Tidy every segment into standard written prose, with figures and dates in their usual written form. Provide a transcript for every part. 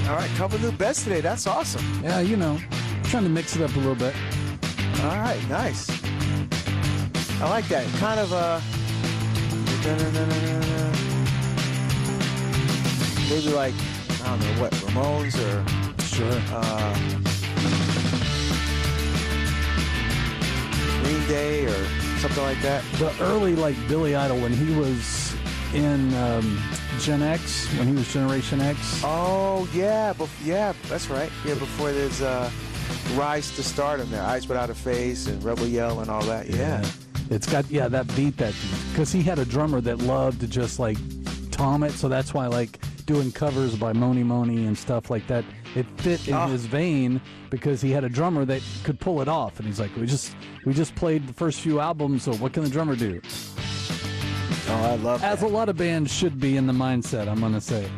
All right, couple new bets today. That's awesome. Yeah, trying to mix it up a little bit. All right, nice. I like that. Kind of maybe like, I don't know what, Ramones or Sure. Green Day or something like that. The early, like Billy Idol, when he was in Gen X, when he was Generation X. Oh, yeah. Yeah, that's right. Yeah, before there's Rise to Stardom there. Eyes Without a Face and Rebel Yell and all that. Yeah. It's got, that beat, because he had a drummer that loved to just, like, tom it, so that's why, like, doing covers by Moni Moni and stuff like that, it fit in his vein because he had a drummer that could pull it off, and he's like, we just played the first few albums, so what can the drummer do? Oh, I love that. As a lot of bands should be in the mindset, I'm going to say.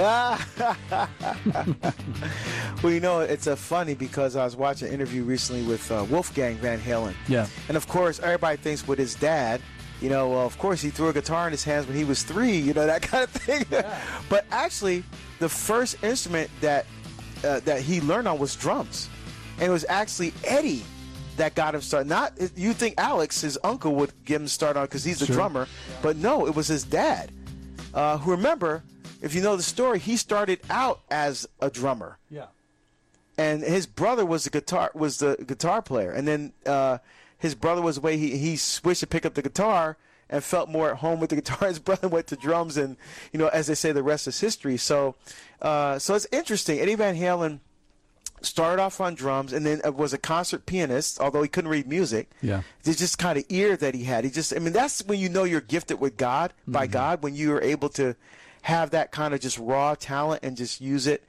Well, it's funny because I was watching an interview recently with Wolfgang Van Halen. Yeah. And, of course, everybody thinks with his dad, of course he threw a guitar in his hands when he was 3, that kind of thing. Yeah. But actually, the first instrument that he learned on was drums. And it was actually Eddie that got him started. Not, you think Alex, his uncle, would get him started on because he's the drummer. Yeah. But no, it was his dad. Who, remember, if you know the story, he started out as a drummer. Yeah. And his brother was the guitar player. And then his brother was away. He switched to pick up the guitar and felt more at home with the guitar. His brother went to drums, and as they say, the rest is history. So it's interesting. Eddie Van Halen started off on drums, and then was a concert pianist, although he couldn't read music. Yeah. It's just kind of ear that he had. That's when you're gifted with God, by God, when you are able to have that kind of just raw talent and just use it,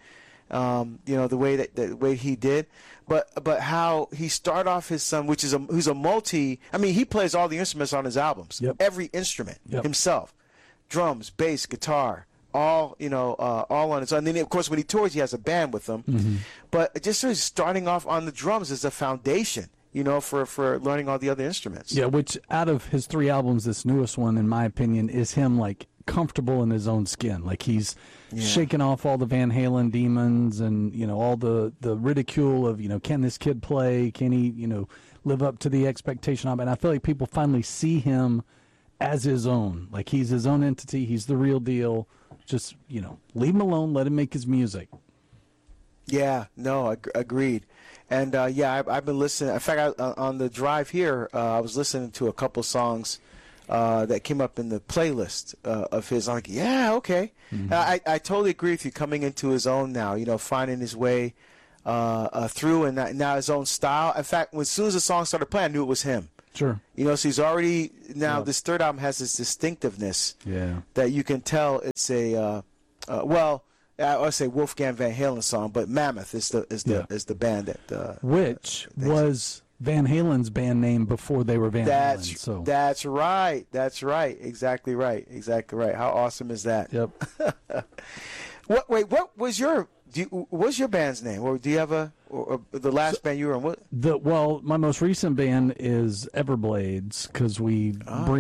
the way he did. But how he started off his son, who's a multi, he plays all the instruments on his albums. Yep. Every instrument himself. Drums, bass, guitar. All on its own. And then, of course, when he tours, he has a band with him. Mm-hmm. But just sort of starting off on the drums is a foundation, for learning all the other instruments. Yeah, which out of his 3 albums, this newest one, in my opinion, is him, like, comfortable in his own skin. Like, he's shaking off all the Van Halen demons and, all the ridicule of, can this kid play? Can he, live up to the expectation of it? And I feel like people finally see him as his own. Like, he's his own entity. He's the real deal. Just, leave him alone. Let him make his music. Yeah, no, agreed. And, I've been listening. In fact, on the drive here, I was listening to a couple songs that came up in the playlist of his. I'm like, yeah, okay. Mm-hmm. I totally agree with you, coming into his own now, finding his way through and now his own style. In fact, as soon as the song started playing, I knew it was him. Sure. So he's already now. This third album has this distinctiveness. Yeah. That you can tell it's a I would say Wolfgang Van Halen song, but Mammoth is the band that which was Van Halen's band name before they were Van Halen. So that's right. That's right. Exactly right. Exactly right. How awesome is that? Yep. What was your? What's your band's name, or do you have the last band you were in? What? My most recent band is Everblades because we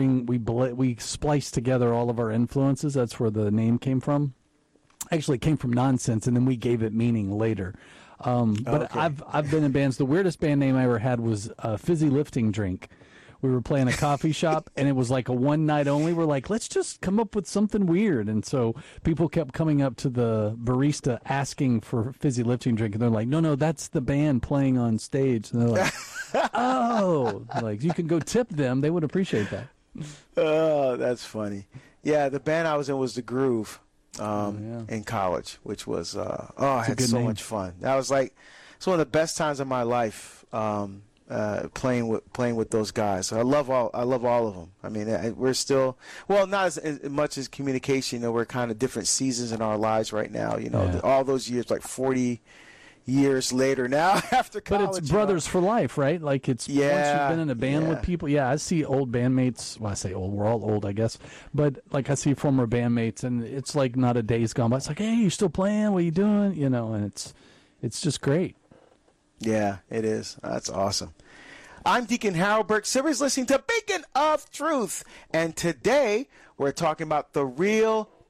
splice together all of our influences. That's where the name came from. Actually, it came from Nonsense, and then we gave it meaning later. But okay. I've been in bands. The weirdest band name I ever had was Fizzy Lifting Drink. We were playing a coffee shop, and it was like a one night only. We're like, let's just come up with something weird. And so people kept coming up to the barista asking for Fizzy Lifting Drink, and they're like, no, that's the band playing on stage. And they're like, oh, like you can go tip them. They would appreciate that. Oh, that's funny. Yeah, the band I was in was The Groove in college, which was I had so much fun. That was like it's one of the best times of my life. Playing with those guys. So I love all of them. I mean, we're still not as much as communication. We're kind of different seasons in our lives right now. All those years, like 40 years later now after college. But it's brothers for life, right? Like it's once you've been in a band with people. Yeah, I see old bandmates. Well, I say old. We're all old, I guess. But like I see former bandmates, and it's like not a day's gone by. It's like, hey, you're still playing? What are you doing? And it's just great. Yeah, it is. That's awesome. I'm Deacon Harold Burke Silvers, listening to Beacon of Truth. And today we're talking about the real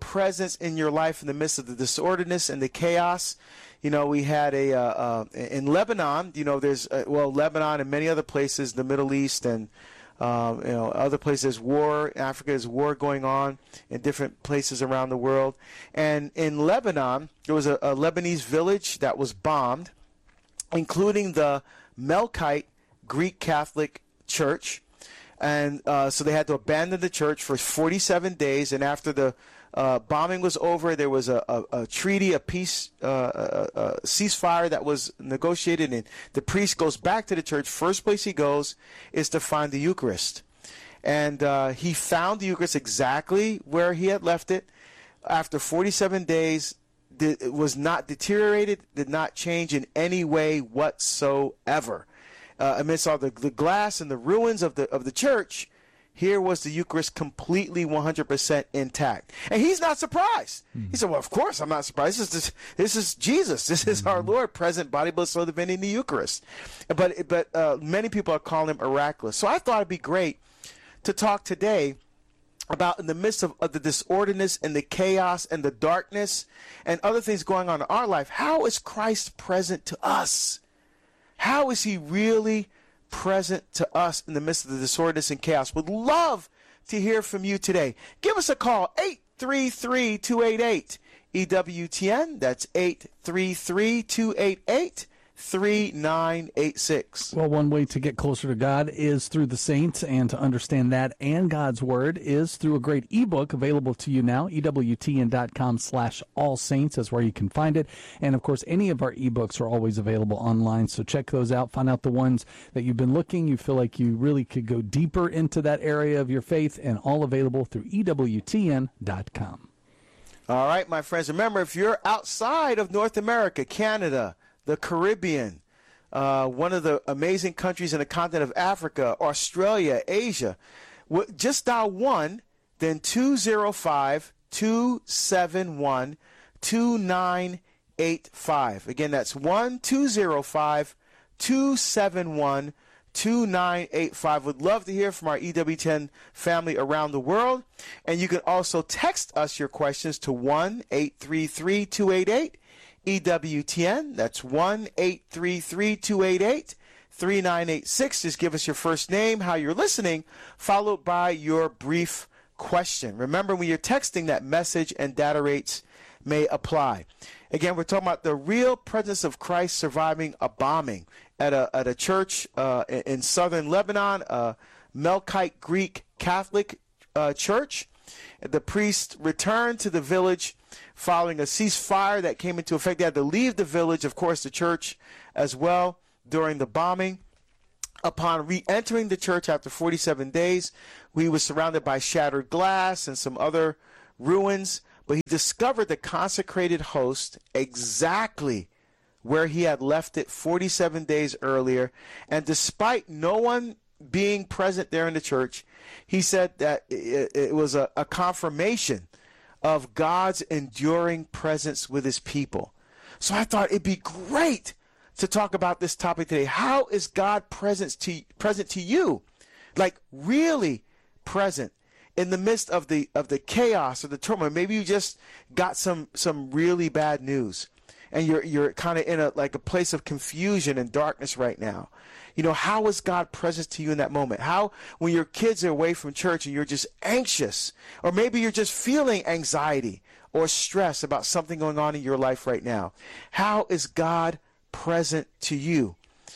presence in your life in the midst of the disorderliness and the chaos. We had in Lebanon, there's, Lebanon and many other places, the Middle East and, other places, war. Africa is war going on in different places around the world. And in Lebanon, there was a Lebanese village that was bombed, including the Melkite Greek Catholic Church. And so they had to abandon the church for 47 days. And after the bombing was over, there was a treaty, a peace, a ceasefire that was negotiated. And the priest goes back to the church. First place he goes is to find the Eucharist. And he found the Eucharist exactly where he had left it. After 47 days, it was not deteriorated, did not change in any way whatsoever. Amidst all the glass and the ruins of the church, here was the Eucharist completely 100% intact. And he's not surprised. He said, well, of course I'm not surprised. This is Jesus. This is our Lord, present, body, blood, soul, divinity in the Eucharist. But many people are calling him miraculous. So I thought it'd be great to talk today about, in the midst of the disorderliness and the chaos and the darkness and other things going on in our life, how is Christ present to us? How is he really present to us in the midst of the disorderness and chaos? Would love to hear from you today. Give us a call, 833-288-EWTN. That's 833-288-3986. Well, one way to get closer to God is through the saints, and to understand that and God's Word is through a great ebook available to you now. EWTN.com/allsaints is where you can find it. And, of course, any of our ebooks are always available online, so check those out. Find out the ones that you've been looking, you feel like you really could go deeper into that area of your faith, and all available through EWTN.com. All right, my friends. Remember, if you're outside of North America, Canada, the Caribbean, one of the amazing countries in the continent of Africa, Australia, Asia, just dial 1, then 205-271-2985. Again, that's 1-205-271-2985. Would love to hear from our EWTN family around the world. And you can also text us your questions to 1-833-288. EWTN. That's 1-833-288-3986. Just give us your first name, how you're listening, followed by your brief question. Remember, when you're texting, that message and data rates may apply. Again, we're talking about the real presence of Christ surviving a bombing at a church in southern Lebanon, a Melkite Greek Catholic church. The priest returned to the village following a ceasefire that came into effect. They had to leave the village, of course, the church as well, during the bombing. Upon re-entering the church after 47 days, he was surrounded by shattered glass and some other ruins, but he discovered the consecrated host exactly where he had left it 47 days earlier. And despite no one being present there in the church, he said that it was a confirmation of God's enduring presence with his people. So I thought it'd be great to talk about this topic today. How is God present to you? Like, really present in the midst of the chaos or the turmoil. Maybe you just got some really bad news, and you're kind of in a place of confusion and darkness right now. How is God present to you in that moment? How, when your kids are away from church and you're just anxious, or maybe you're just feeling anxiety or stress about something going on in your life right now, how is God present to you?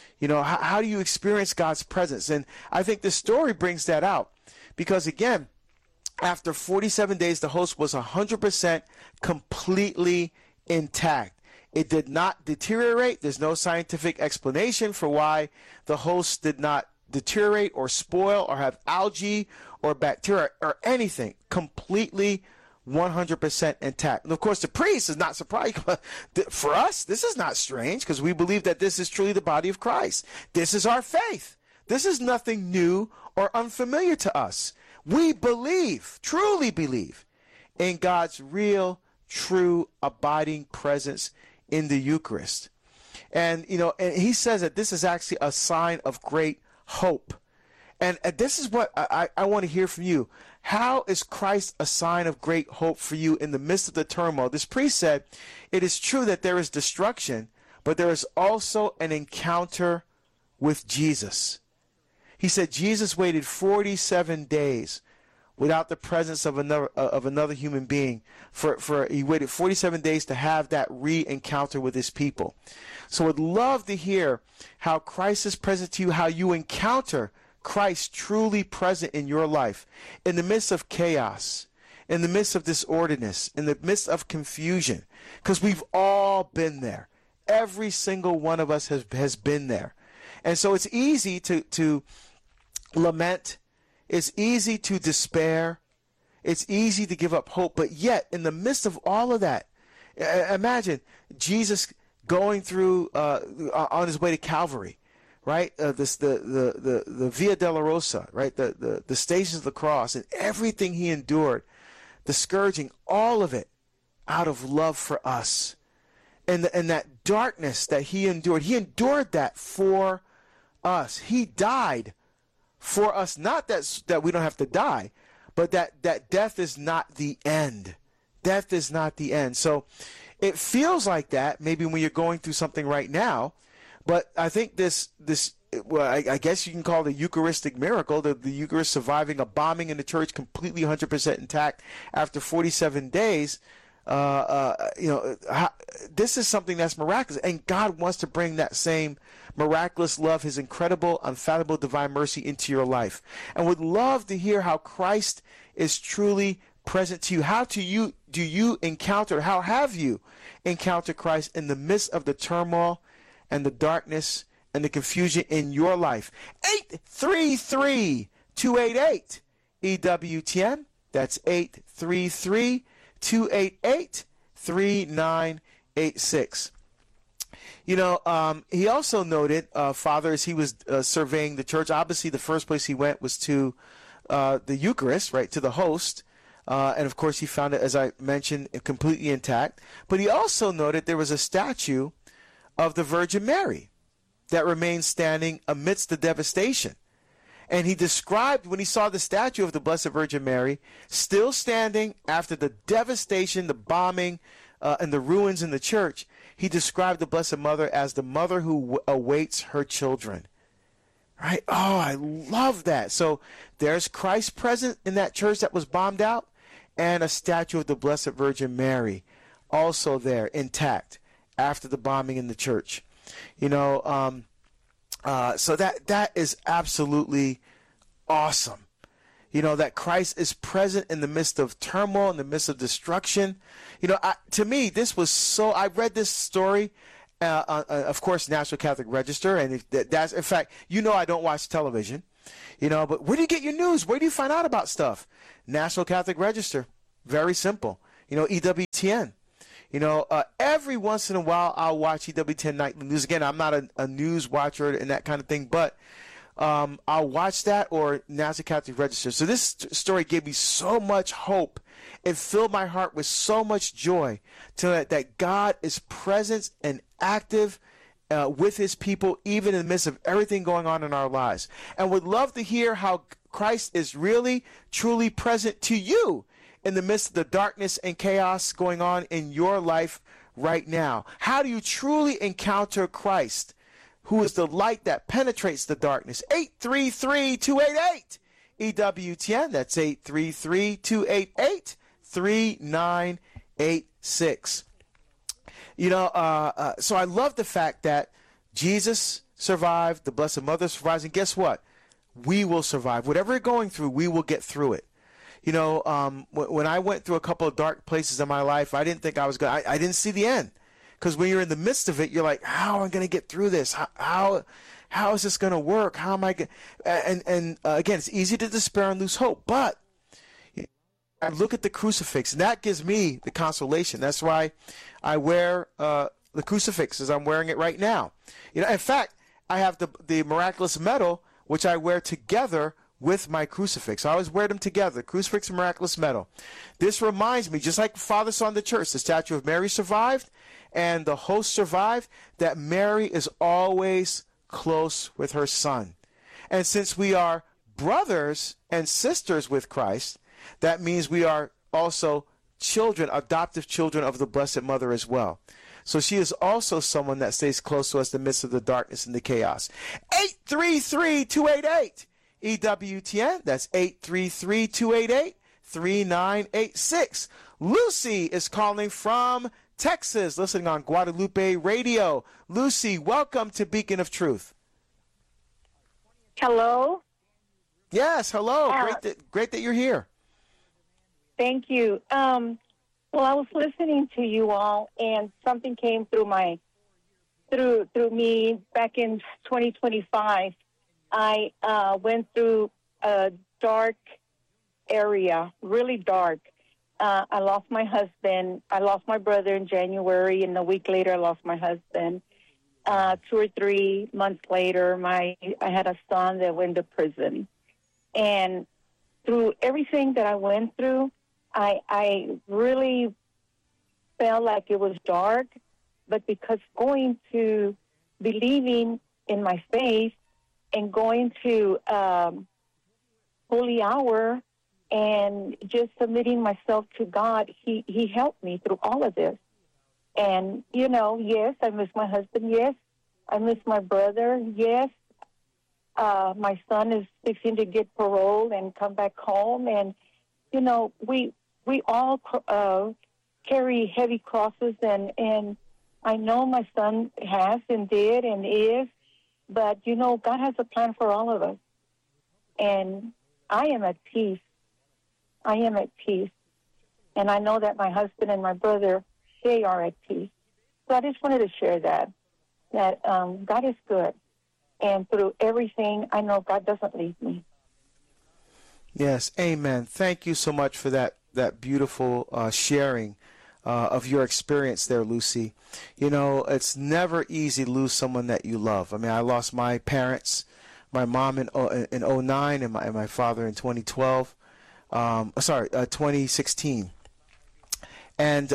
How do you experience God's presence? And I think this story brings that out, because again, after 47 days, the host was 100% completely intact. It did not deteriorate. There's no scientific explanation for why the host did not deteriorate or spoil or have algae or bacteria or anything. Completely 100% intact. And of course, the priest is not surprised. For us, this is not strange, because we believe that this is truly the body of Christ. This is our faith. This is nothing new or unfamiliar to us. We believe, truly believe, in God's real, true, abiding presence in the Eucharist. And he says that this is actually a sign of great hope. And this is what I want to hear from you. how is Christ a sign of great hope for you in the midst of the turmoil? This priest said, it is true that there is destruction, but there is also an encounter with Jesus. He said Jesus waited 47 days without the presence of another human being. He waited 47 days to have that re-encounter with his people. So I'd love to hear how Christ is present to you, how you encounter Christ truly present in your life, in the midst of chaos, in the midst of disorderness, in the midst of confusion, because we've all been there. Every single one of us has been there. And so it's easy to lament. It's easy to despair. It's easy to give up hope. But yet, in the midst of all of that, imagine Jesus going through on his way to Calvary, right? The Via Dolorosa, right? The stations of the cross and everything he endured, the scourging, all of it out of love for us. And that darkness that he endured that for us. He died for us. Not that we don't have to die, but that death is not the end. Death is not the end. So it feels like that maybe when you're going through something right now, but I think this well, I guess you can call it a Eucharistic miracle, the Eucharist surviving a bombing in the church completely 100% intact after 47 days. This is something that's miraculous, and God wants to bring that same miraculous love, his incredible, unfathomable divine mercy into your life, and would love to hear how Christ is truly present to you. How do you encounter, how have you encountered Christ in the midst of the turmoil and the darkness and the confusion in your life? 833-288 EWTN. That's 833-288-3986. He also noted, Father, as he was surveying the church, obviously the first place he went was to the Eucharist, right, to the host. And, of course, he found it, as I mentioned, completely intact. But he also noted there was a statue of the Virgin Mary that remained standing amidst the devastation. And he described, when he saw the statue of the Blessed Virgin Mary still standing after the devastation, the bombing, and the ruins in the church, he described the Blessed Mother as the mother who awaits her children. Right? Oh, I love that. So there's Christ present in that church that was bombed out, and a statue of the Blessed Virgin Mary also there, intact, after the bombing in the church. So that is absolutely awesome. That Christ is present in the midst of turmoil, in the midst of destruction. To me, this was so. I read this story, of course, National Catholic Register, and that's, in fact, I don't watch television, but where do you get your news? Where do you find out about stuff? National Catholic Register, very simple. EWTN. Every once in a while I'll watch EWTN Nightly News. Again, I'm not a news watcher and that kind of thing, but I'll watch that or National Catholic Register. So this story gave me so much hope. It filled my heart with so much joy that God is present and active with his people, even in the midst of everything going on in our lives. And would love to hear how Christ is really, truly present to you in the midst of the darkness and chaos going on in your life right now. How do you truly encounter Christ, who is the light that penetrates the darkness? 833-288 EWTN. That's 833-288-3986. So I love the fact that Jesus survived, the Blessed Mother survives, and guess what? We will survive. Whatever you're going through, we will get through it. When I went through a couple of dark places in my life, I didn't think I was going. I didn't see the end, because when you're in the midst of it, you're like, "How am I going to get through this? How is this going to work? How am I going?" And again, it's easy to despair and lose hope. But I look at the crucifix, and that gives me the consolation. That's why I wear the crucifix, as I'm wearing it right now. In fact, I have the miraculous medal, which I wear together with my crucifix. I always wear them together, crucifix and miraculous medal. This reminds me, just like the Father, Son, the Church, the statue of Mary survived and the host survived, that Mary is always close with her Son. And since we are brothers and sisters with Christ, That means we are also children, adoptive children of the Blessed Mother as well. So she is also someone that stays close to us in the midst of the darkness and the chaos. 833-288 EWTN. That's 833-288-3986. Lucy is calling from Texas, listening on Guadalupe Radio. Lucy, welcome to Beacon of Truth. Hello. Yes, hello. Great that you're here. Thank you. Well, I was listening to you all, and something came through me back in 2025. I went through a dark area, really dark. I lost my husband. I lost my brother in January, and a week later, I lost my husband. 2 or 3 months later, I had a son that went to prison. And through everything that I went through, I really felt like it was dark, but because going to believing in my faith and going to holy hour and just submitting myself to God, he helped me through all of this. And, yes, I miss my husband. Yes, I miss my brother. Yes, my son is fixing to get parole and come back home. And, we all carry heavy crosses, and I know my son has and did and is, but, God has a plan for all of us. And I am at peace. I am at peace. And I know that my husband and my brother, they are at peace. So I just wanted to share that God is good. And through everything, I know God doesn't leave me. Yes, amen. Thank you so much for that beautiful sharing of your experience there, Lucy. It's never easy to lose someone that you love. I mean, I lost my parents, my mom in 2009 and my father in 2012. 2016. And,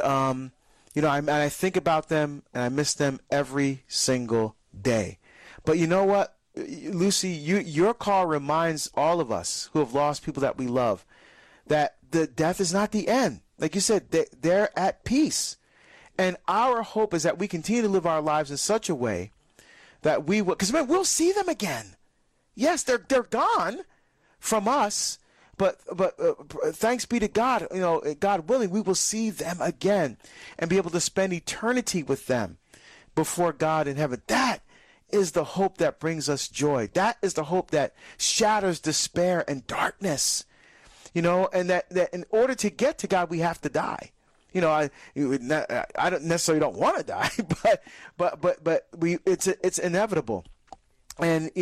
I think about them and I miss them every single day. But you know what, Lucy, your call reminds all of us who have lost people that we love that the death is not the end. Like you said, they're at peace. And our hope is that we continue to live our lives in such a way that we will, because we'll see them again. Yes, they're gone from us, but thanks be to God, God willing, we will see them again and be able to spend eternity with them before God in heaven. That is the hope that brings us joy. That is the hope that shatters despair and darkness. And that in order to get to God, we have to die. I don't necessarily don't want to die, but it's inevitable. And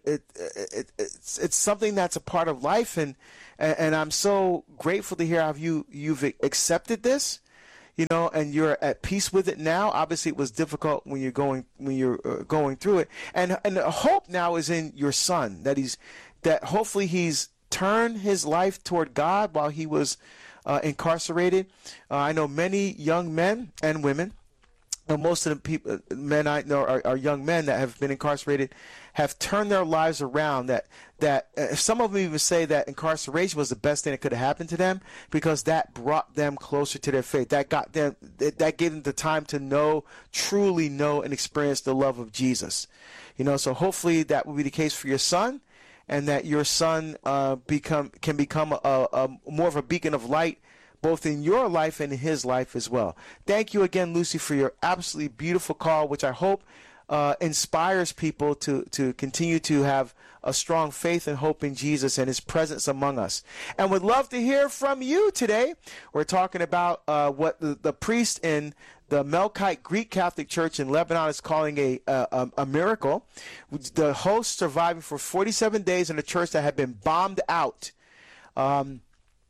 it's something that's a part of life, and I'm so grateful to hear how you've accepted this, and you're at peace with it now. Obviously, it was difficult when you're going through it, and the hope now is in your son that hopefully he's turned his life toward God while he was incarcerated. I know many young men and women. Most of the men I know are young men that have been incarcerated, have turned their lives around. That some of them even say that incarceration was the best thing that could have happened to them, because that brought them closer to their faith. That gave them the time to truly know and experience the love of Jesus. So hopefully that will be the case for your son, and that your son can become a more of a beacon of light, both in your life and in his life as well. Thank you again, Lucy, for your absolutely beautiful call, which I hope inspires people to continue to have a strong faith and hope in Jesus and his presence among us. And would love to hear from you today. We're talking about what the priest in the Melkite Greek Catholic Church in Lebanon is calling a miracle. The host surviving for 47 days in a church that had been bombed out. And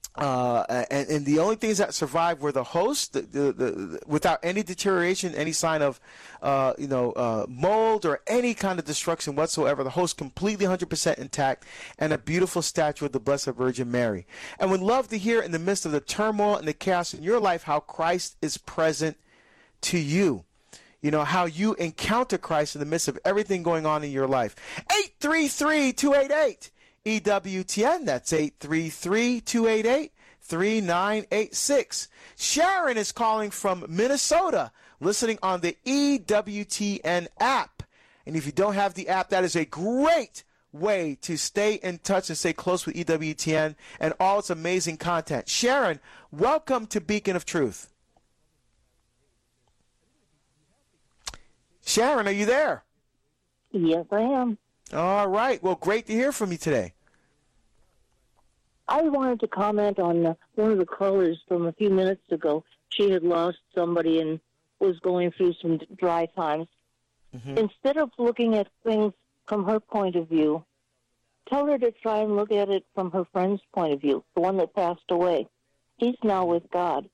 the only things that survived were the host, without any deterioration, any sign of, mold or any kind of destruction whatsoever. The host completely 100% intact, and a beautiful statue of the Blessed Virgin Mary. And would love to hear, in the midst of the turmoil and the chaos in your life, how Christ is present to you. How you encounter Christ in the midst of everything going on in your life. 833-288. EWTN, that's 833-288-3986. 888-866-3986. Sharon is calling from Minnesota, listening on the EWTN app. And if you don't have the app, that is a great way to stay in touch and stay close with EWTN and all its amazing content. Sharon, welcome to Beacon of Truth. Sharon, are you there? Yes, I am. All right. Well, great to hear from you today. I wanted to comment on one of the callers from a few minutes ago. She had lost somebody and was going through some dry times. Mm-hmm. Instead of looking at things from her point of view, tell her to try and look at it from her friend's point of view, the one that passed away. He's now with God.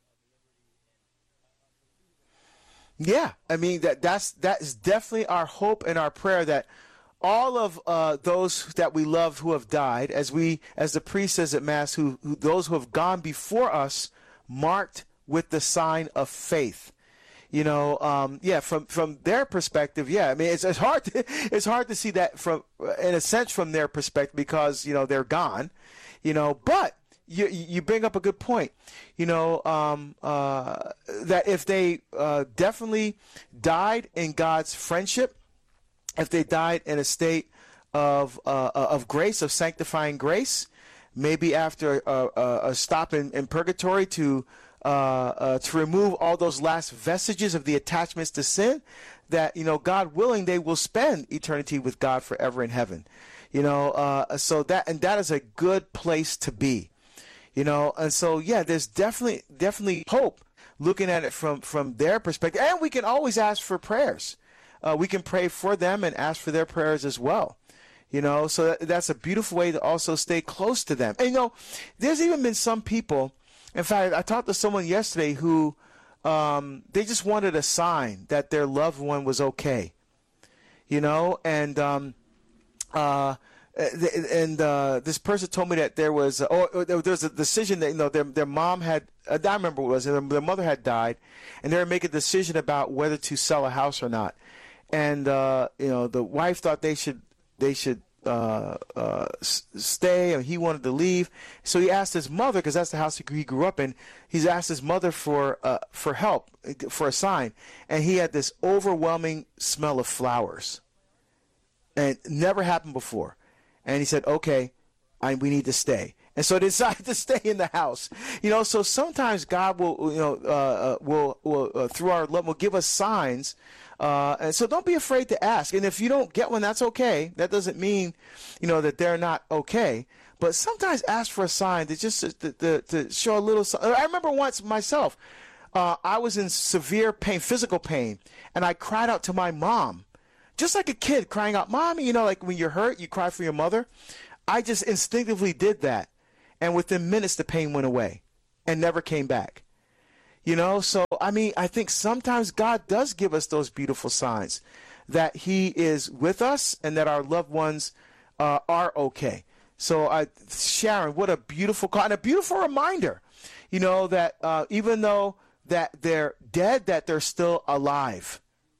Yeah, I mean, that is definitely our hope and our prayer that all of those that we love who have died, as the priest says at Mass, who those who have gone before us, marked with the sign of faith. You know, from their perspective, I mean, it's hard to see that from, in a sense, from their perspective, because they're gone. But you bring up a good point. That if they definitely died in God's friendship, if they died in a state of grace, of sanctifying grace, maybe after a stop in purgatory to remove all those last vestiges of the attachments to sin, that God willing, they will spend eternity with God forever in heaven. So that is a good place to be. And so there's definitely hope looking at it from their perspective, and we can always ask for prayers. We can pray for them and ask for their prayers as well. So that's a beautiful way to also stay close to them. And there's even been some people. In fact, I talked to someone yesterday who they just wanted a sign that their loved one was okay. This person told me that there was a decision that their mom had. I remember what it was. Their mother had died, and they were making a decision about whether to sell a house or not. And the wife thought they should stay, and he wanted to leave. So he asked his mother, because that's the house he grew up in. He's asked his mother for help, for a sign, and he had this overwhelming smell of flowers, and it never happened before. And he said, "Okay, we need to stay." And so they decided to stay in the house. So sometimes God will, through our love, will give us signs. And so don't be afraid to ask. And if you don't get one, that's okay. That doesn't mean, that they're not okay. But sometimes ask for a sign to just to show a little. I remember once myself, I was in severe pain, physical pain, and I cried out to my mom. Just like a kid crying out, "Mommy," like when you're hurt, you cry for your mother. I just instinctively did that. And within minutes, the pain went away and never came back. So, I mean, I think sometimes God does give us those beautiful signs that he is with us and that our loved ones are okay. So, Sharon, what a beautiful call and a beautiful reminder, that even though that they're dead, that they're still alive.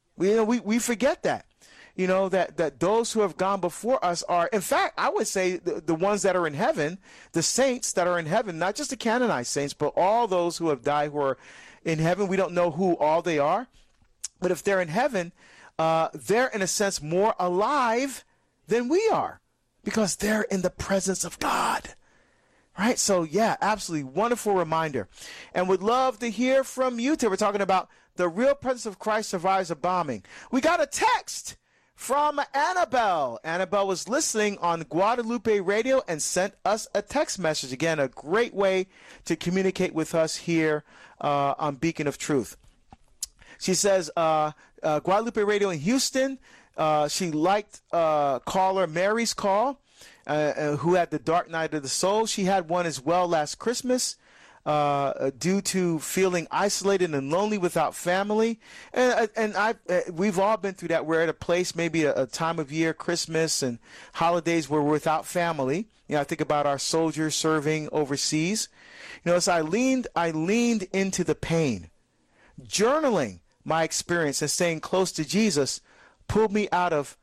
We forget that. That those who have gone before us are, in fact, I would say the ones that are in heaven, the saints that are in heaven, not just the canonized saints, but all those who have died who are in heaven. We don't know who all they are, but if they're in heaven, they're in a sense more alive than we are because they're in the presence of God. Right? So, absolutely wonderful reminder. And would love to hear from you today. We're talking about the real presence of Christ survives a bombing. We got a text from Annabelle. Annabelle was listening on Guadalupe Radio and sent us a text message. Again, a great way to communicate with us here on Beacon of Truth. She says, Guadalupe Radio in Houston, she liked caller Mary's call, who had the dark night of the soul. She had one as well last Christmas. Due to feeling isolated and lonely without family. And we've all been through that. We're at a place, maybe a time of year, Christmas and holidays, where we're without family. I think about our soldiers serving overseas. So I leaned into the pain. Journaling my experience and staying close to Jesus pulled me out of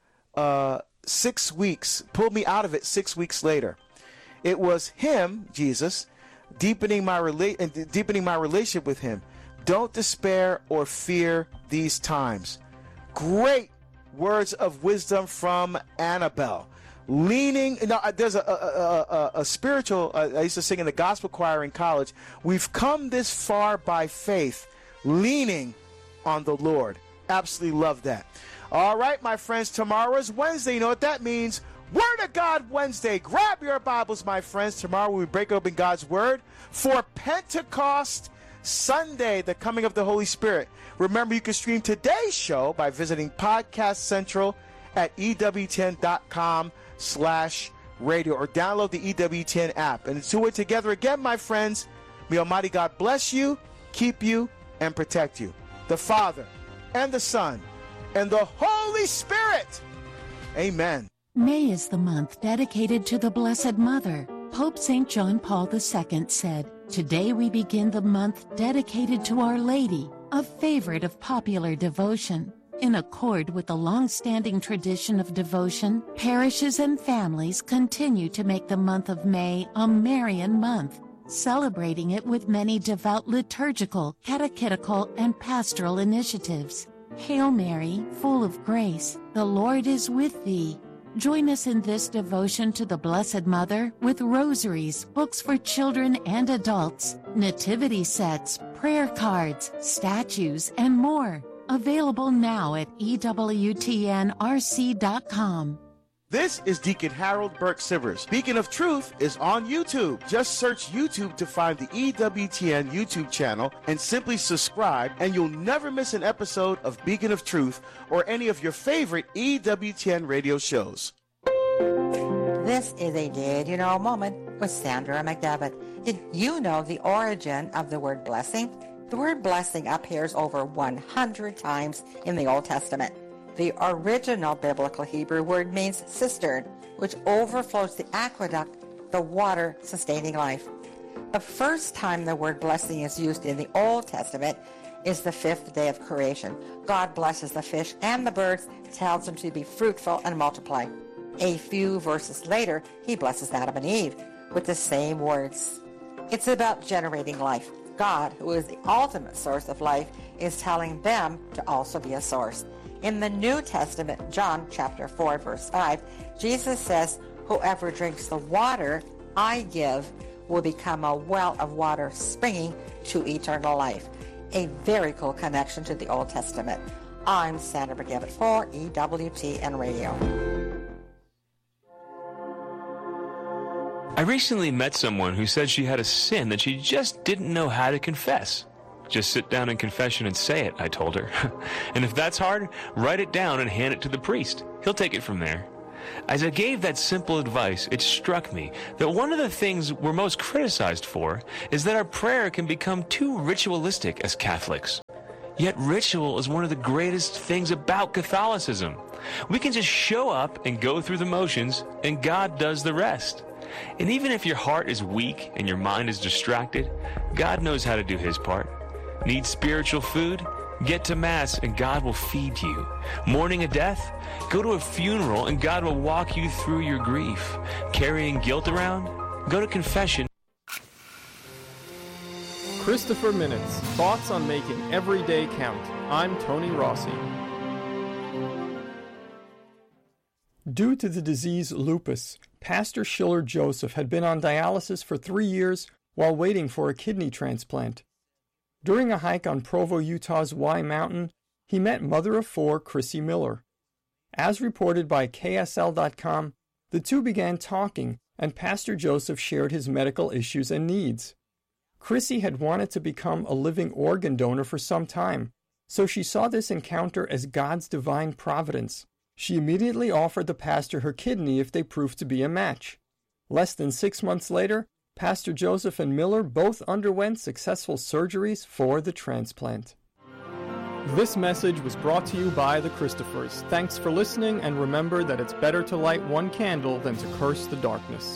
6 weeks, pulled me out of it 6 weeks later. It was him, Jesus, deepening my relationship with him. Don't despair or fear these times. Great words of wisdom from Annabelle. There's a spiritual, I used to sing in the gospel choir in college. We've come this far by faith, leaning on the Lord. Absolutely love that. All right, my friends, tomorrow is Wednesday. You know what that means? Word of God Wednesday. Grab your Bibles, my friends. Tomorrow we break open God's Word for Pentecost Sunday, the coming of the Holy Spirit. Remember, you can stream today's show by visiting Podcast Central at EWTN.com/radio or download the EWTN app. And until we're together again, my friends, may Almighty God bless you, keep you, and protect you. The Father and the Son and the Holy Spirit. Amen. May is the month dedicated to the Blessed Mother. Pope St. John Paul II said, "Today we begin the month dedicated to Our Lady, a favorite of popular devotion." In accord with the long-standing tradition of devotion, parishes and families continue to make the month of May a Marian month, celebrating it with many devout liturgical, catechetical, and pastoral initiatives. Hail Mary, full of grace, the Lord is with thee. Join us in this devotion to the Blessed Mother with rosaries, books for children and adults, nativity sets, prayer cards, statues, and more. Available now at EWTNRC.com. This is Deacon Harold Burke Sivers. Beacon of Truth is on YouTube. Just search YouTube to find the EWTN YouTube channel and simply subscribe, and you'll never miss an episode of Beacon of Truth or any of your favorite EWTN radio shows. This is a Did You Know moment with Sandra McDevitt. Did you know the origin of the word blessing? The word blessing appears over 100 times in the Old Testament. The original biblical Hebrew word means cistern, which overflows the aqueduct, the water sustaining life. The first time the word blessing is used in the Old Testament is the 5th day of creation. God blesses the fish and the birds, tells them to be fruitful and multiply. A few verses later, he blesses Adam and Eve with the same words. It's about generating life. God, who is the ultimate source of life, is telling them to also be a source. In the New Testament, John chapter 4, verse 5, Jesus says, "Whoever drinks the water I give will become a well of water springing to eternal life." A very cool connection to the Old Testament. I'm Sandra McDevitt for EWTN Radio. I recently met someone who said she had a sin that she just didn't know how to confess. Just sit down in confession and say it, I told her. And if that's hard, write it down and hand it to the priest. He'll take it from there. As I gave that simple advice, it struck me that one of the things we're most criticized for is that our prayer can become too ritualistic as Catholics. Yet ritual is one of the greatest things about Catholicism. We can just show up and go through the motions, and God does the rest. And even if your heart is weak and your mind is distracted, God knows how to do his part. Need spiritual food? Get to Mass and God will feed you. Mourning a death? Go to a funeral and God will walk you through your grief. Carrying guilt around? Go to confession. Christopher Minutes, thoughts on making every day count. I'm Tony Rossi. Due to the disease lupus, Pastor Schiller Joseph had been on dialysis for 3 years while waiting for a kidney transplant. During a hike on Provo, Utah's Y Mountain, he met mother of 4, Chrissy Miller. As reported by KSL.com, the two began talking, and Pastor Joseph shared his medical issues and needs. Chrissy had wanted to become a living organ donor for some time, so she saw this encounter as God's divine providence. She immediately offered the pastor her kidney if they proved to be a match. Less than 6 months later, Pastor Joseph and Miller both underwent successful surgeries for the transplant. This message was brought to you by the Christophers. Thanks for listening, and remember that it's better to light one candle than to curse the darkness.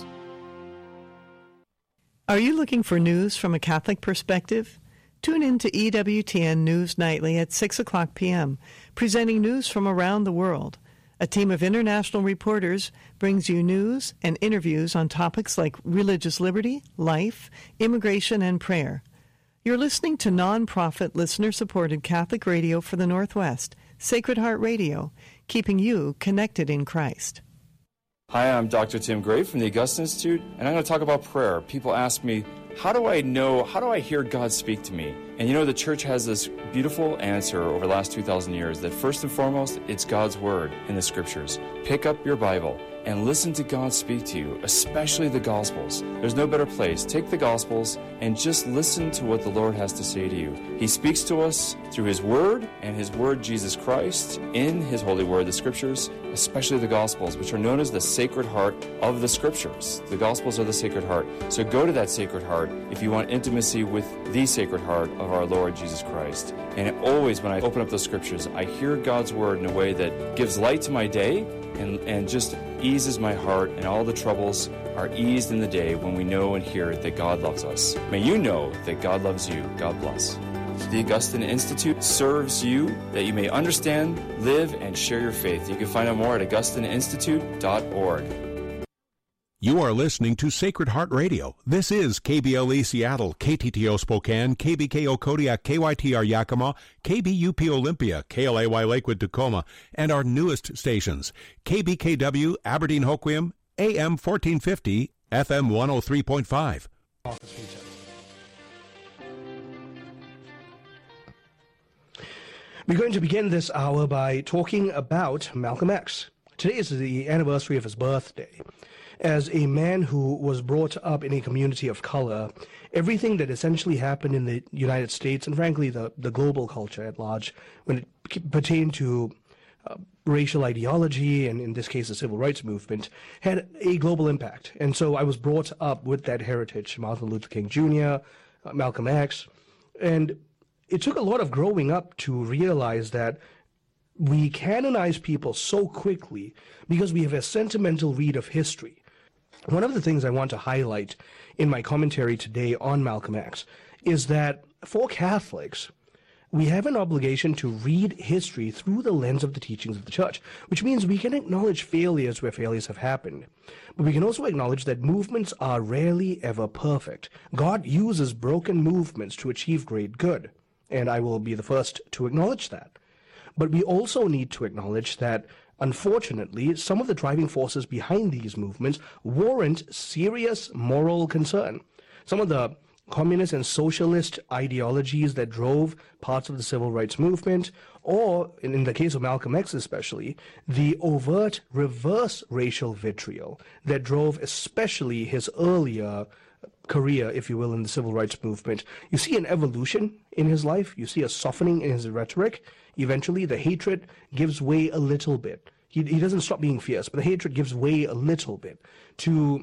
Are you looking for news from a Catholic perspective? Tune in to EWTN News Nightly at 6 o'clock p.m., presenting news from around the world. A team of international reporters brings you news and interviews on topics like religious liberty, life, immigration, and prayer. You're listening to non-profit, listener-supported Catholic radio for the Northwest, Sacred Heart Radio, keeping you connected in Christ. Hi, I'm Dr. Tim Gray from the Augustine Institute, and I'm going to talk about prayer. People ask me, how do I hear God speak to me? And the church has this beautiful answer over the last 2,000 years that first and foremost, it's God's Word in the Scriptures. Pick up your Bible and listen to God speak to you, especially the Gospels. There's no better place. Take the Gospels and just listen to what the Lord has to say to you. He speaks to us through His Word and His Word, Jesus Christ, in His Holy Word, the Scriptures, especially the Gospels, which are known as the Sacred Heart of the Scriptures. The Gospels are the Sacred Heart. So go to that Sacred Heart if you want intimacy with the Sacred Heart of our Lord Jesus Christ. And always when I open up those Scriptures, I hear God's Word in a way that gives light to my day and just eases my heart, and all the troubles are eased in the day when we know and hear that God loves us. May you know that God loves you. God bless. The Augustine Institute serves you that you may understand, live, and share your faith. You can find out more at augustineinstitute.org. You are listening to Sacred Heart Radio. This is KBLE Seattle, KTTO Spokane, KBKO Kodiak, KYTR Yakima, KBUP Olympia, KLAY Lakewood Tacoma, and our newest stations, KBKW Aberdeen Hoquiam, AM 1450, FM 103.5. We're going to begin this hour by talking about Malcolm X. Today is the anniversary of his birthday. As a man who was brought up in a community of color, everything that essentially happened in the United States and frankly the global culture at large when it pertained to racial ideology and in this case the civil rights movement had a global impact. And so I was brought up with that heritage, Martin Luther King Jr., Malcolm X, and it took a lot of growing up to realize that we canonize people so quickly because we have a sentimental read of history. One of the things I want to highlight in my commentary today on Malcolm X is that for Catholics, we have an obligation to read history through the lens of the teachings of the Church, which means we can acknowledge failures where failures have happened. But we can also acknowledge that movements are rarely ever perfect. God uses broken movements to achieve great good, and I will be the first to acknowledge that. But we also need to acknowledge that, unfortunately, some of the driving forces behind these movements warrant serious moral concern. Some of the communist and socialist ideologies that drove parts of the civil rights movement, or, in the case of Malcolm X especially, the overt reverse racial vitriol that drove especially his earlier career, if you will, in the civil rights movement. You see an evolution in his life. You see a softening in his rhetoric. Eventually, the hatred gives way a little bit. He doesn't stop being fierce, but the hatred gives way a little bit to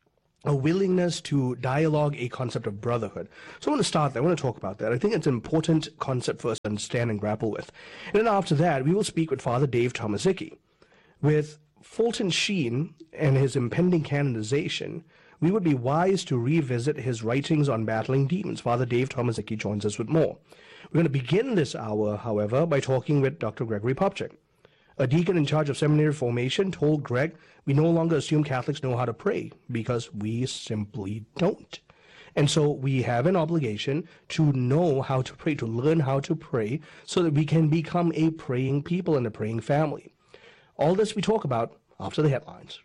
a willingness to dialogue a concept of brotherhood. So I want to start there. I want to talk about that. I think it's an important concept for us to understand and grapple with. And then after that, we will speak with Father Dave Tomaszicki. With Fulton Sheen and his impending canonization, we would be wise to revisit his writings on battling demons. Father Dave Tomaszicki joins us with more. We're going to begin this hour, however, by talking with Dr. Gregory Popcak. A deacon in charge of seminary formation told Greg, we no longer assume Catholics know how to pray, because we simply don't. And so we have an obligation to know how to pray, to learn how to pray, so that we can become a praying people and a praying family. All this we talk about after the headlines.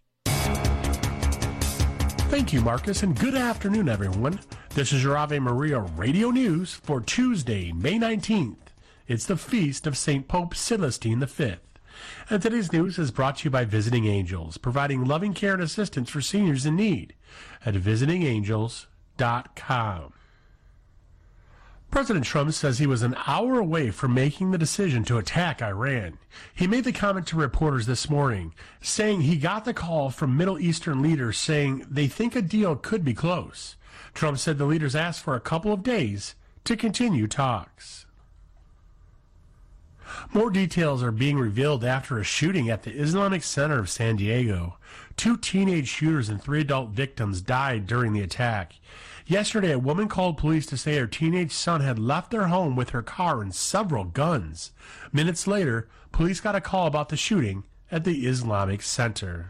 Thank you, Marcus, and good afternoon, everyone. This is your Ave Maria Radio News for Tuesday, May 19th. It's the feast of St. Pope Celestine V. And today's news is brought to you by Visiting Angels, providing loving care and assistance for seniors in need at visitingangels.com. President Trump says he was an hour away from making the decision to attack Iran. He made the comment to reporters this morning, saying he got the call from Middle Eastern leaders saying they think a deal could be close. Trump said the leaders asked for a couple of days to continue talks. More details are being revealed after a shooting at the Islamic Center of San Diego. 2 teenage shooters and 3 adult victims died during the attack. Yesterday, a woman called police to say her teenage son had left their home with her car and several guns. Minutes later, police got a call about the shooting at the Islamic Center.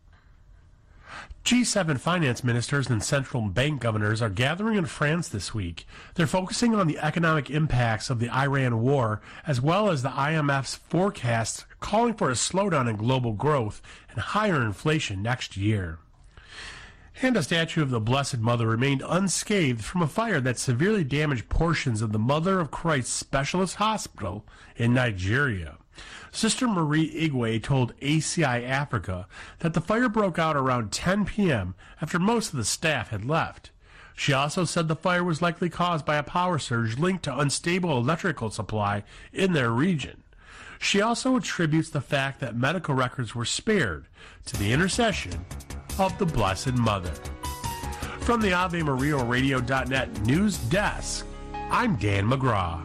G7 finance ministers and central bank governors are gathering in France this week. They're focusing on the economic impacts of the Iran war, as well as the IMF's forecasts calling for a slowdown in global growth and higher inflation next year. And a statue of the Blessed Mother remained unscathed from a fire that severely damaged portions of the Mother of Christ Specialist Hospital in Nigeria. Sister Marie Igwe told ACI Africa that the fire broke out around 10 p.m. after most of the staff had left. She also said the fire was likely caused by a power surge linked to unstable electrical supply in their region. She also attributes the fact that medical records were spared to the intercession of the Blessed Mother. From the AveMariaRadio.net news desk, I'm Dan McGraw.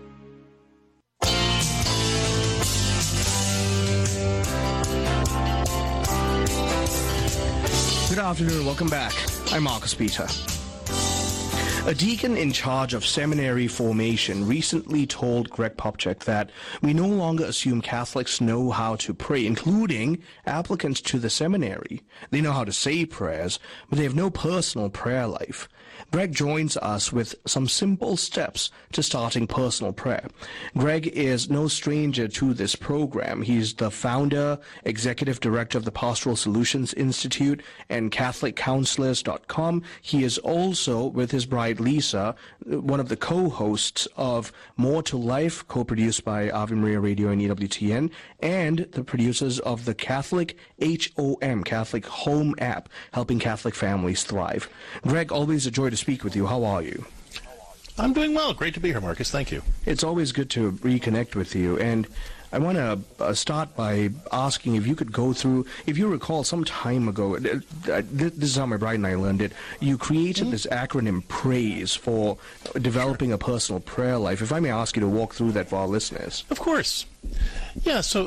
Good afternoon, welcome back. I'm Marcus Peter. A deacon in charge of seminary formation recently told Greg Popcak that we no longer assume Catholics know how to pray, including applicants to the seminary. They know how to say prayers, but they have no personal prayer life. Greg joins us with some simple steps to starting personal prayer. Greg is no stranger to this program. He's the founder, executive director of the Pastoral Solutions Institute and CatholicCounselors.com. He is also, with his bride Lisa, one of the co-hosts of More to Life, co-produced by Ave Maria Radio and EWTN, and the producers of the Catholic HOM, Catholic Home app, helping Catholic families thrive. Greg, always a joy to speak with you. How are you? I'm doing well. Great to be here, Marcus. Thank you. It's always good to reconnect with you. And I want to start by asking if you could go through, if you recall some time ago, this is how my bride and I learned it, you created this acronym PRAISE for developing a personal prayer life. If I may ask you to walk through that for our listeners. Of course. Yeah, so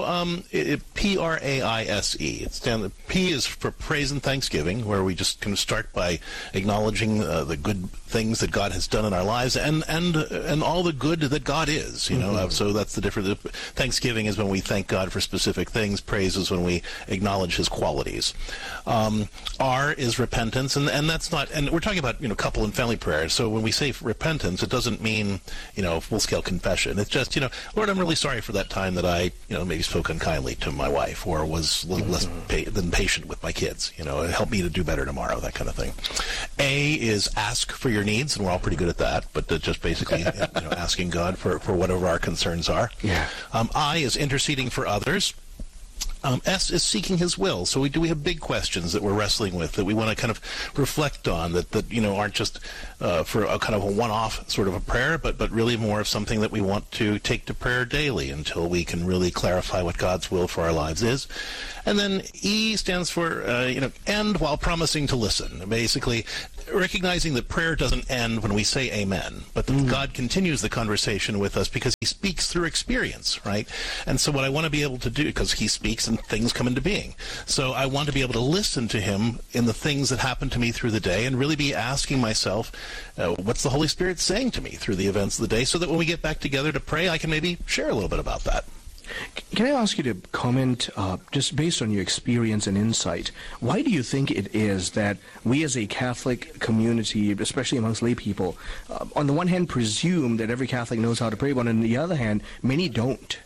PRAISE. P is for praise and thanksgiving, where we just kind of start by acknowledging the good things that God has done in our lives and all the good that God is. You know, so that's the difference. Thanksgiving is when we thank God for specific things. Praise is when we acknowledge His qualities. R is repentance, and that's not. And we're talking about couple and family prayer. So when we say repentance, it doesn't mean full scale confession. It's just Lord, I'm really sorry for that time that I maybe spoke unkindly to my wife or was a little less than patient with my kids. Help me to do better tomorrow. That kind of thing. A is ask for your needs, and we're all pretty good at that. But just basically asking God for whatever our concerns are. Yeah. I is interceding for others. S is seeking His will. So we have big questions that we're wrestling with that we want to kind of reflect on that aren't just for a kind of a one-off sort of a prayer, but really more of something that we want to take to prayer daily until we can really clarify what God's will for our lives is. And then E stands for end while promising to listen. Basically, recognizing that prayer doesn't end when we say amen, but that God continues the conversation with us because He speaks through experience, right? And so what I want to be able to do, because He speaks and things come into being, so I want to be able to listen to Him in the things that happen to me through the day and really be asking myself, what's the Holy Spirit saying to me through the events of the day, so that when we get back together to pray, I can maybe share a little bit about that. Can I ask you to comment, just based on your experience and insight, why do you think it is that we as a Catholic community, especially amongst lay people, on the one hand presume that every Catholic knows how to pray, but on the other hand, many don't?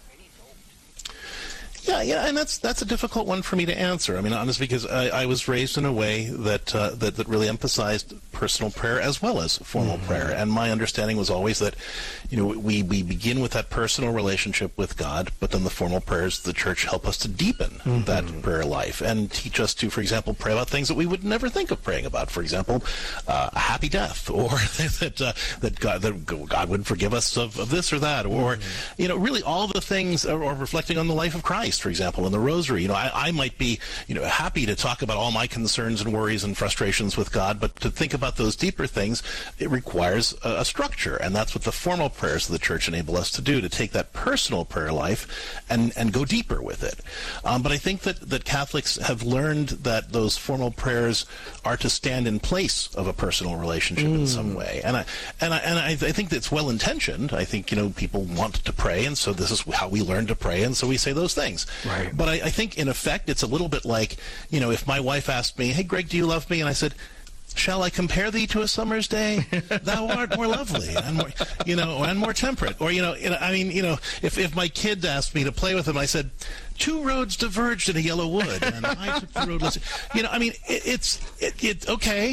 Yeah, and that's a difficult one for me to answer. I mean, honestly, because I was raised in a way that really emphasized personal prayer as well as formal prayer, and my understanding was always that, we begin with that personal relationship with God, but then the formal prayers of the Church help us to deepen that prayer life and teach us to, for example, pray about things that we would never think of praying about. For example, a happy death, or that God would forgive us of this or that, or really all the things, or reflecting on the life of Christ, for example, in the Rosary. I might be happy to talk about all my concerns and worries and frustrations with God, but to think about those deeper things, it requires a structure, and that's what the formal prayers of the Church enable us to do, to take that personal prayer life and go deeper with it. But I think that Catholics have learned that those formal prayers are to stand in place of a personal relationship in some way, and I think that's well intentioned. I think people want to pray, and so this is how we learn to pray, and so we say those things. things. Right. But I think, in effect, it's a little bit like, if my wife asked me, "Hey, Greg, do you love me?" And I said, "Shall I compare thee to a summer's day? Thou art more lovely and more, and more temperate." Or, if my kid asked me to play with him, I said, "Two roads diverged in a yellow wood, and I took the road less." It's okay,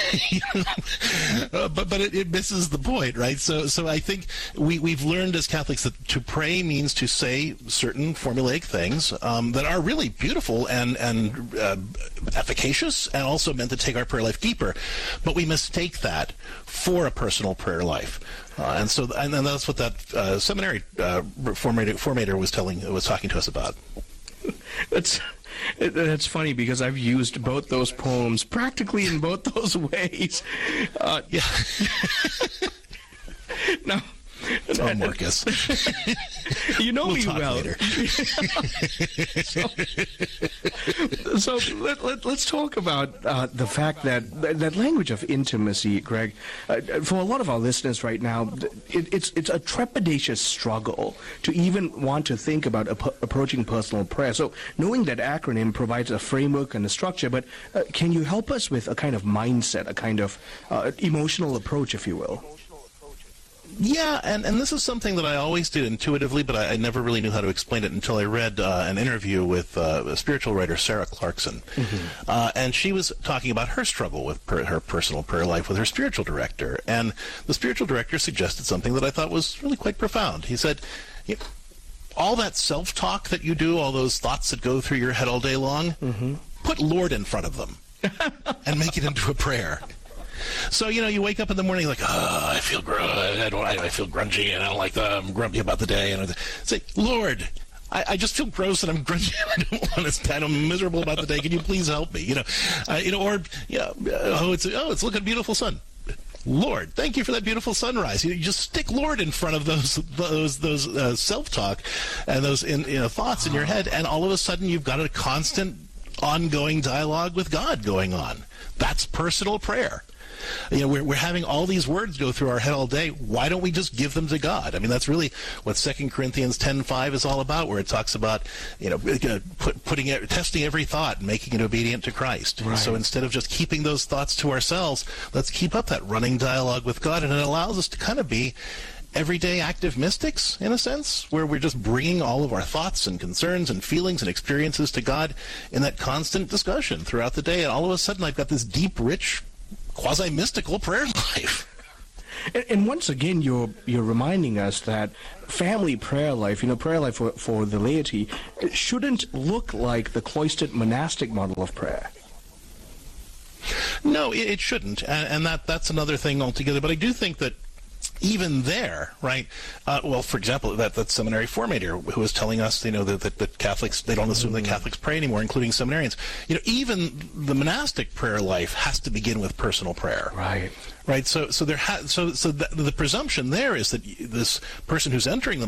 but it misses the point, right? So I think we've learned as Catholics that to pray means to say certain formulaic things that are really beautiful and efficacious, and also meant to take our prayer life deeper. But we mistake that for a personal prayer life. And that's what that seminary formator was talking to us about. That's funny, because I've used both those poems practically in both those ways. Yeah. Now, oh, Marcus. You know me well. Later. So let's talk about the fact that language of intimacy, Greg. For a lot of our listeners right now, it's a trepidatious struggle to even want to think about approaching personal prayer. So knowing that acronym provides a framework and a structure, but can you help us with a kind of mindset, a kind of emotional approach, if you will? Yeah, and this is something that I always did intuitively, but I never really knew how to explain it until I read an interview with a spiritual writer, Sarah Clarkson. Mm-hmm. And she was talking about her struggle with her personal prayer life with her spiritual director. And the spiritual director suggested something that I thought was really quite profound. He said, all that self-talk that you do, all those thoughts that go through your head all day long, mm-hmm. put Lord in front of them and make it into a prayer. So, you wake up in the morning like, I feel I feel grungy, and I don't like I'm grumpy about the day. And I say, Lord, I just feel gross, and I'm grungy, and I don't want to stand. I'm miserable about the day. Can you please help me? It's looking beautiful sun. Lord, thank you for that beautiful sunrise. You just stick Lord in front of those self-talk and those thoughts in your head, and all of a sudden you've got a constant, ongoing dialogue with God going on. That's personal prayer. We're having all these words go through our head all day. Why don't we just give them to God? I mean, that's really what 2 Corinthians 10:5 is all about, where it talks about, testing every thought and making it obedient to Christ. Right. So instead of just keeping those thoughts to ourselves, let's keep up that running dialogue with God, and it allows us to kind of be everyday active mystics, in a sense, where we're just bringing all of our thoughts and concerns and feelings and experiences to God in that constant discussion throughout the day. And all of a sudden, I've got this deep, rich, quasi-mystical prayer life. And once again, you're reminding us that family prayer life, prayer life for the laity, shouldn't look like the cloistered monastic model of prayer. No, it shouldn't, and that's another thing altogether. But I do think that even there, right? For example, that seminary formator who was telling us, that Catholics, they don't assume that Catholics pray anymore, including seminarians. Even the monastic prayer life has to begin with personal prayer. Right. Right. So the presumption there is that this person who's entering the